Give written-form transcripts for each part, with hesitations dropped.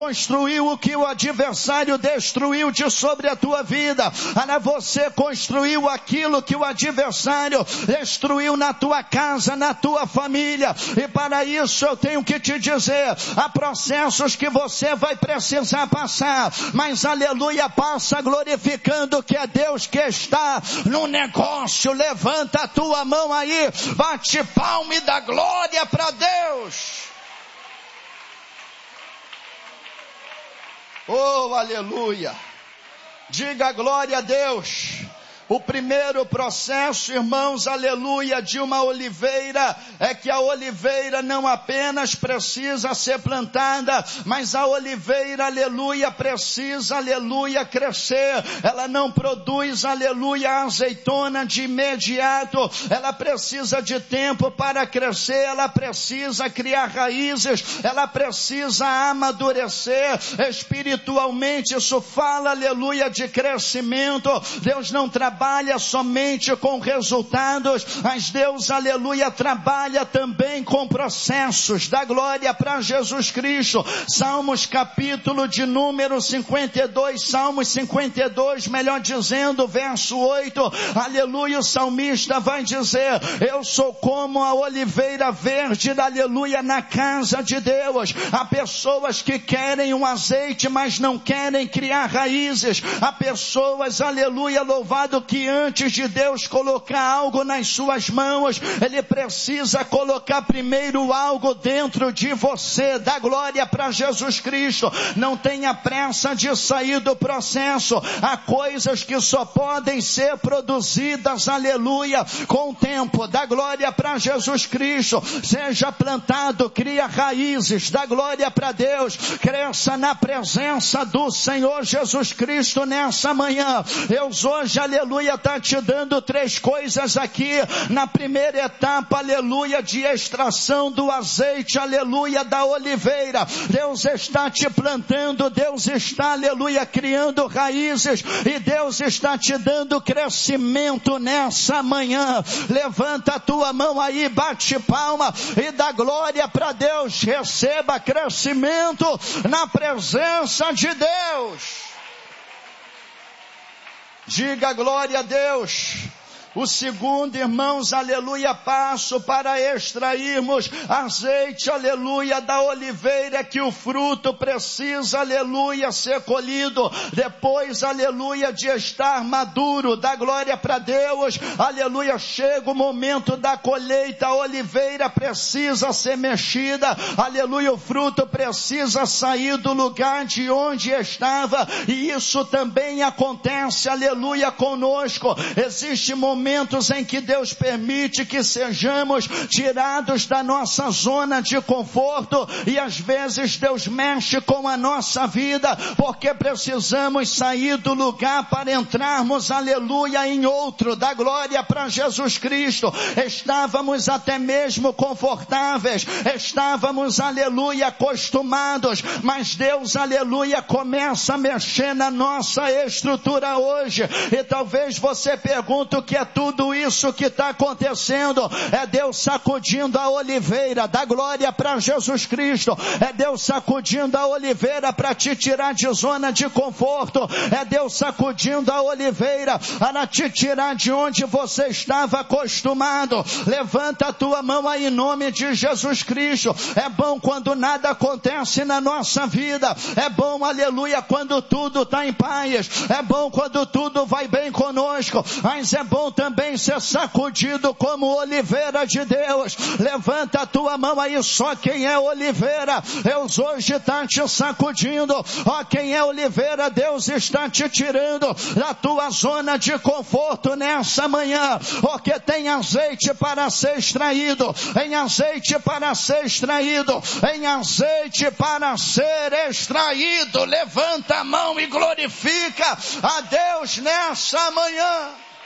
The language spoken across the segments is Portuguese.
Construiu o que o adversário destruiu de sobre a tua vida. Você construiu aquilo que o adversário destruiu na tua casa, na tua família. E para isso eu tenho que te dizer, há processos que você vai precisar passar, mas aleluia, passa glorificando que é Deus que está no negócio. Levanta a tua mão aí, bate palma e dá glória para Deus. Oh, aleluia! Diga glória a Deus. O primeiro processo, irmãos, aleluia, de uma oliveira, é que a oliveira não apenas precisa ser plantada, mas a oliveira, aleluia, precisa, aleluia, crescer. Ela não produz, aleluia, azeitona de imediato. Ela precisa de tempo para crescer, ela precisa criar raízes, ela precisa amadurecer espiritualmente. Isso fala, aleluia, de crescimento. Deus não trabalha somente com resultados, mas Deus, aleluia, trabalha também com processos. Dá glória para Jesus Cristo. Salmos capítulo de número 52, Salmos 52, melhor dizendo, verso 8, aleluia, o salmista vai dizer, eu sou como a oliveira verde, aleluia, na casa de Deus. Há pessoas que querem um azeite, mas não querem criar raízes. Há pessoas, aleluia, louvado, que antes de Deus colocar algo nas suas mãos, Ele precisa colocar primeiro algo dentro de você. Dá glória para Jesus Cristo. Não tenha pressa de sair do processo. Há coisas que só podem ser produzidas, aleluia, com o tempo. Dá glória para Jesus Cristo. Seja plantado, cria raízes. Dá glória para Deus. Cresça na presença do Senhor Jesus Cristo nessa manhã. Deus hoje, aleluia, está te dando 3 coisas aqui. Na primeira etapa, aleluia, de extração do azeite, aleluia, da oliveira. Deus está te plantando, Deus está, aleluia, criando raízes, e Deus está te dando crescimento nessa manhã. Levanta a tua mão aí, bate palma e dá glória para Deus. Receba crescimento na presença de Deus. Diga glória a Deus. O segundo, irmãos, aleluia, passo para extrairmos azeite, aleluia, da oliveira, que o fruto precisa, aleluia, ser colhido. Depois, aleluia, de estar maduro, dá glória para Deus, aleluia, chega o momento da colheita, a oliveira precisa ser mexida, aleluia, o fruto precisa sair do lugar de onde estava, e isso também acontece, aleluia, conosco. Existe momentos em que Deus permite que sejamos tirados da nossa zona de conforto, e às vezes Deus mexe com a nossa vida, porque precisamos sair do lugar para entrarmos, aleluia, em outro. Dá glória para Jesus Cristo. Estávamos até mesmo confortáveis, estávamos, aleluia, acostumados, mas Deus, aleluia, começa a mexer na nossa estrutura hoje, e talvez você pergunte o que é tudo isso que está acontecendo. É Deus sacudindo a oliveira. Dá glória para Jesus Cristo. É Deus sacudindo a oliveira para te tirar de zona de conforto. É Deus sacudindo a oliveira para te tirar de onde você estava acostumado. Levanta a tua mão aí em nome de Jesus Cristo. É bom quando nada acontece na nossa vida. É bom, aleluia, quando tudo está em paz. É bom quando tudo vai bem conosco. Mas é bom também ser sacudido como oliveira de Deus. Levanta a tua mão aí, só quem é oliveira, Deus hoje está te sacudindo. Ó, quem é oliveira, Deus está te tirando da tua zona de conforto nessa manhã, porque tem azeite para ser extraído, tem azeite para ser extraído, tem azeite para ser extraído. Levanta a mão e glorifica a Deus nessa manhã.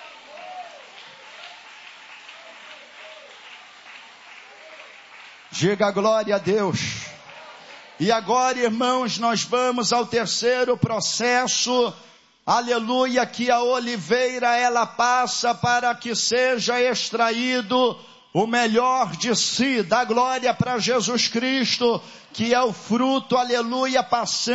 Diga glória a Deus. E agora, irmãos, nós vamos ao terceiro processo, aleluia, que a oliveira ela passa para que seja extraído o melhor de si, dá glória para Jesus Cristo, que é o fruto, aleluia, passando